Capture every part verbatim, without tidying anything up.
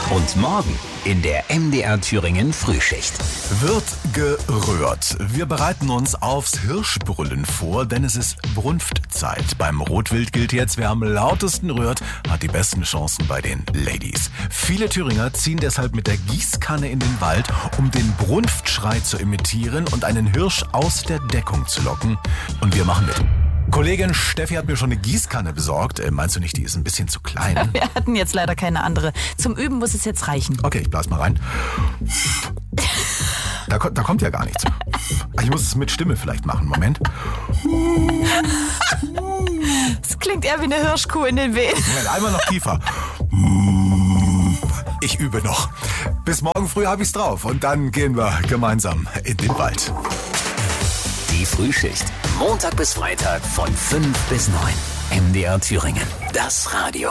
Und morgen in der M D R Thüringen Frühschicht. Wird gerührt. Wir bereiten uns aufs Hirschbrüllen vor, denn es ist Brunftzeit. Beim Rotwild gilt jetzt, wer am lautesten rührt, hat die besten Chancen bei den Ladies. Viele Thüringer ziehen deshalb mit der Gießkanne in den Wald, um den Brunftschrei zu imitieren und einen Hirsch aus der Deckung zu locken. Und wir machen mit. Kollegin Steffi hat mir schon eine Gießkanne besorgt. Äh, meinst du nicht, die ist ein bisschen zu klein? Wir hatten jetzt leider keine andere. Zum Üben muss es jetzt reichen. Okay, ich blas mal rein. Da, da kommt ja gar nichts. Ich muss es mit Stimme vielleicht machen. Moment. Es klingt eher wie eine Hirschkuh in den Wehen. Moment, einmal noch tiefer. Ich übe noch. Bis morgen früh habe ich's drauf. Und dann gehen wir gemeinsam in den Wald. Die Frühschicht. Montag bis Freitag von fünf bis neun. M D R Thüringen. Das Radio.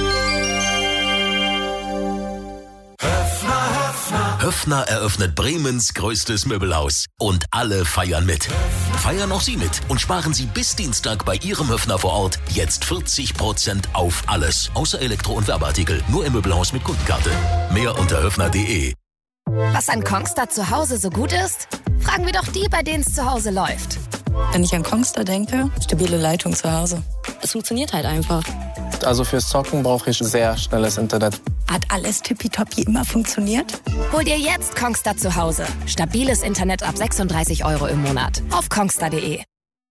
Höffner, Höffner. Höffner eröffnet Bremens größtes Möbelhaus. Und alle feiern mit. Feiern auch Sie mit und sparen Sie bis Dienstag bei Ihrem Höffner vor Ort jetzt vierzig Prozent auf alles. Außer Elektro- und Werbeartikel. Nur im Möbelhaus mit Kundenkarte. Mehr unter höffner punkt de. Was an Kongstar zu Hause so gut ist? Fragen wir doch die, bei denen es zu Hause läuft. Wenn ich an Kongstar denke, stabile Leitung zu Hause. Es funktioniert halt einfach. Also fürs Zocken brauche ich sehr schnelles Internet. Hat alles tippitoppi immer funktioniert? Hol dir jetzt Kongstar zu Hause. Stabiles Internet ab sechsunddreißig Euro im Monat. Auf kongstar punkt de.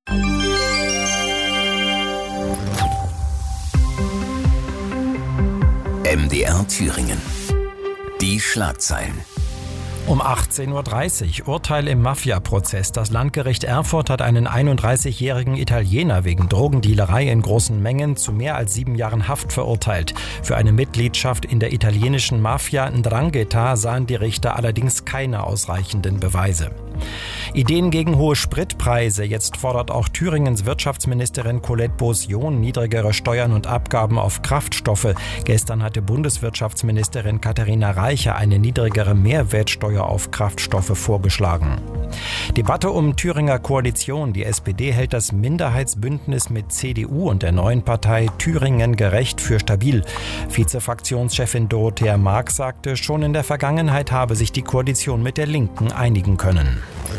M D R Thüringen. Die Schlagzeilen. Um achtzehn Uhr dreißig, Urteil im Mafia-Prozess. Das Landgericht Erfurt hat einen einunddreißigjährigen Italiener wegen Drogendealerei in großen Mengen zu mehr als sieben Jahren Haft verurteilt. Für eine Mitgliedschaft in der italienischen Mafia Ndrangheta sahen die Richter allerdings keine ausreichenden Beweise. Ideen gegen hohe Spritpreise. Jetzt fordert auch Thüringens Wirtschaftsministerin Colette Beaussion niedrigere Steuern und Abgaben auf Kraftstoffe. Gestern hatte Bundeswirtschaftsministerin Katharina Reiche eine niedrigere Mehrwertsteuer auf Kraftstoffe vorgeschlagen. Debatte um Thüringer Koalition. Die S P D hält das Minderheitsbündnis mit C D U und der neuen Partei Thüringen gerecht für stabil. Vizefraktionschefin Dorothea Marx sagte, schon in der Vergangenheit habe sich die Koalition mit der Linken einigen können.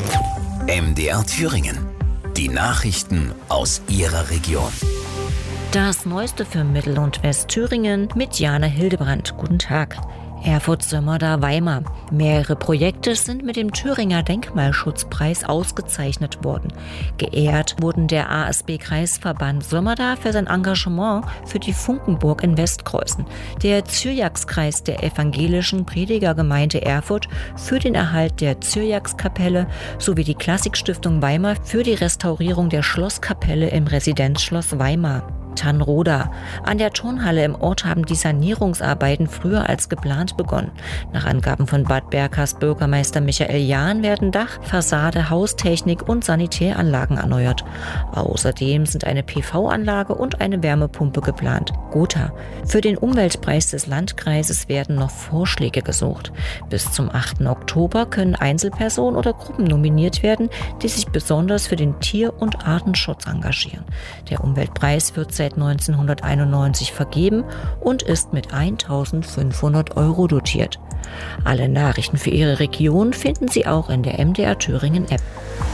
M D R Thüringen. Die Nachrichten aus Ihrer Region. Das Neueste für Mittel- und Westthüringen mit Jana Hildebrand. Guten Tag. Erfurt-Sömmerda-Weimar. Mehrere Projekte sind mit dem Thüringer Denkmalschutzpreis ausgezeichnet worden. Geehrt wurden der A S B-Kreisverband Sömmerda für sein Engagement für die Funkenburg in Westkreuzen, der Zyrjakskreis der evangelischen Predigergemeinde Erfurt für den Erhalt der Zyrjakskapelle sowie die Klassikstiftung Weimar für die Restaurierung der Schlosskapelle im Residenzschloss Weimar. Tannroda. An der Turnhalle im Ort haben die Sanierungsarbeiten früher als geplant begonnen. Nach Angaben von Bad Berkas Bürgermeister Michael Jahn werden Dach, Fassade, Haustechnik und Sanitäranlagen erneuert. Außerdem sind eine P V-Anlage und eine Wärmepumpe geplant. Gotha. Für den Umweltpreis des Landkreises werden noch Vorschläge gesucht. Bis zum achten Oktober können Einzelpersonen oder Gruppen nominiert werden, die sich besonders für den Tier- und Artenschutz engagieren. Der Umweltpreis wird seit neunzehnhunderteinundneunzig vergeben und ist mit eintausendfünfhundert Euro dotiert. Alle Nachrichten für Ihre Region finden Sie auch in der M D R Thüringen App.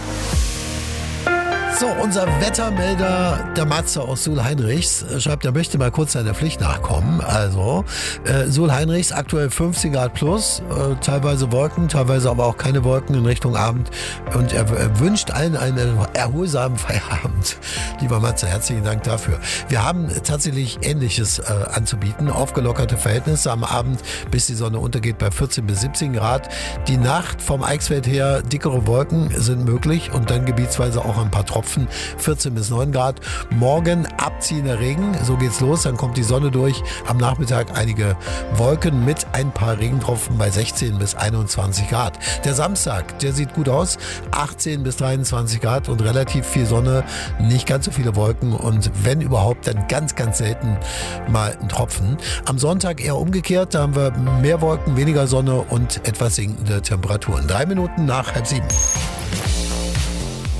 So, unser Wettermelder, der Matze aus Suhl-Heinrichs, schreibt, er möchte mal kurz seiner Pflicht nachkommen. Also, äh, Suhl-Heinrichs, aktuell fünfzehn Grad plus, äh, teilweise Wolken, teilweise aber auch keine Wolken in Richtung Abend. Und er, er wünscht allen einen erholsamen Feierabend. Lieber Matze, herzlichen Dank dafür. Wir haben tatsächlich Ähnliches äh, anzubieten. Aufgelockerte Verhältnisse am Abend, bis die Sonne untergeht, bei vierzehn bis siebzehn Grad. Die Nacht vom Eichsfeld her, dickere Wolken sind möglich und dann gebietsweise auch ein paar Tropfen. vierzehn bis neun Grad. Morgen abziehender Regen, so geht's los, dann kommt die Sonne durch. Am Nachmittag einige Wolken mit ein paar Regentropfen bei sechzehn bis einundzwanzig Grad. Der Samstag, der sieht gut aus, achtzehn bis dreiundzwanzig Grad und relativ viel Sonne, nicht ganz so viele Wolken und wenn überhaupt, dann ganz, ganz selten mal ein Tropfen. Am Sonntag eher umgekehrt, da haben wir mehr Wolken, weniger Sonne und etwas sinkende Temperaturen. Drei Minuten nach halb sieben.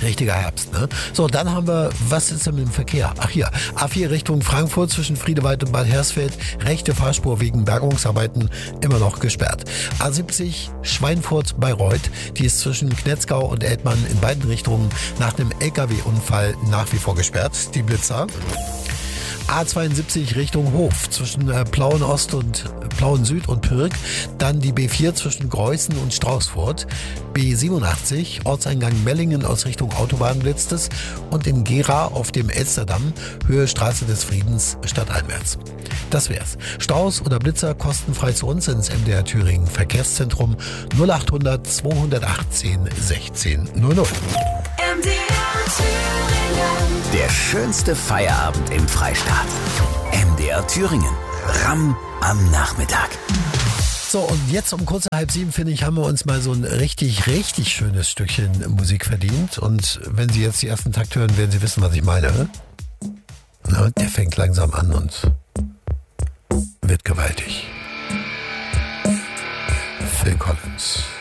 Richtiger Herbst, ne? So, dann haben wir, was ist denn mit dem Verkehr? Ach hier, A vier Richtung Frankfurt zwischen Friedewald und Bad Hersfeld. Rechte Fahrspur wegen Bergungsarbeiten immer noch gesperrt. A siebzig Schweinfurt-Bayreuth. Die ist zwischen Knetzgau und Eltmann in beiden Richtungen nach einem L K W-Unfall nach wie vor gesperrt. Die Blitzer. A zweiundsiebzig Richtung Hof zwischen äh, Plauen Ost und äh, Plauen Süd und Pirk. Dann die B vier zwischen Greußen und Straußfurt. B siebenundachtzig Ortseingang Mellingen aus Richtung Autobahn blitzt es. Und in Gera auf dem Elsterdamm Höhe Straße des Friedens stadteinwärts. Das wär's. Staus oder Blitzer kostenfrei zu uns ins M D R Thüringen Verkehrszentrum null achthundert zweihundertachtzehn sechzehn null null. M D R Thüringen. Der schönste Feierabend im Freistaat. M D R Thüringen. Ramm am Nachmittag. So, und jetzt um kurz nach halb sieben, finde ich, haben wir uns mal so ein richtig, richtig schönes Stückchen Musik verdient. Und wenn Sie jetzt die ersten Takt hören, werden Sie wissen, was ich meine. Na, der fängt langsam an und wird gewaltig. Phil Collins.